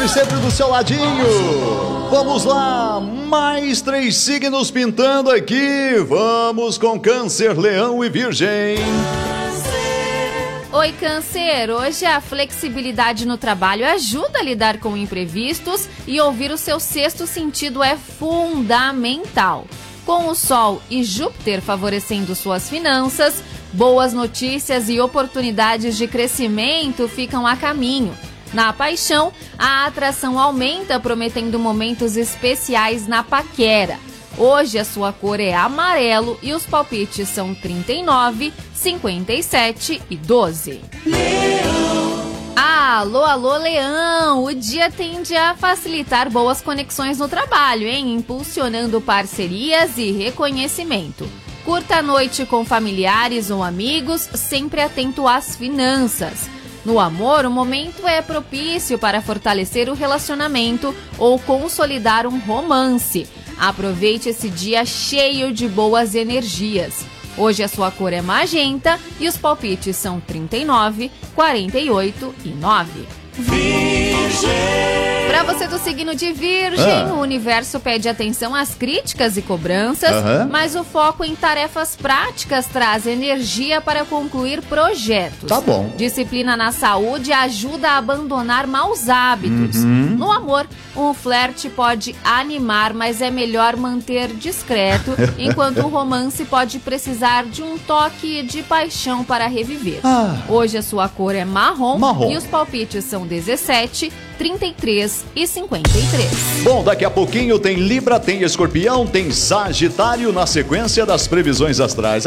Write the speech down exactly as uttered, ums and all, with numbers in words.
sempre, sempre do seu ladinho. Vamos lá, mais três signos pintando aqui. Vamos com Câncer, Leão e Virgem. Oi, Câncer! Hoje a flexibilidade no trabalho ajuda a lidar com imprevistos e ouvir o seu sexto sentido é fundamental. Com o Sol e Júpiter favorecendo suas finanças, boas notícias e oportunidades de crescimento ficam a caminho. Na paixão, a atração aumenta, prometendo momentos especiais na paquera. Hoje a sua cor é amarelo e os palpites são trinta e nove, cinquenta e sete e doze. Leão. Alô, alô, Leão! O dia tende a facilitar boas conexões no trabalho, hein? Impulsionando parcerias e reconhecimento. Curta a noite com familiares ou amigos, sempre atento às finanças. No amor, o momento é propício para fortalecer o relacionamento ou consolidar um romance. Aproveite esse dia cheio de boas energias. Hoje a sua cor é magenta e os palpites são trinta e nove, quarenta e oito e nove. Virgem. Para você do signo de Virgem, ah. o universo pede atenção às críticas e cobranças, uhum. mas o foco em tarefas práticas traz energia para concluir projetos. Tá bom. Disciplina na saúde ajuda a abandonar maus hábitos. Uhum. No amor, um flerte pode animar, mas é melhor manter discreto, enquanto o romance pode precisar de um toque de paixão para reviver. Ah. Hoje a sua cor é marrom, marrom e os palpites são dezessete, trinta e três e cinquenta e três. Bom, daqui a pouquinho tem Libra, tem Escorpião, tem Sagitário na sequência das previsões astrais.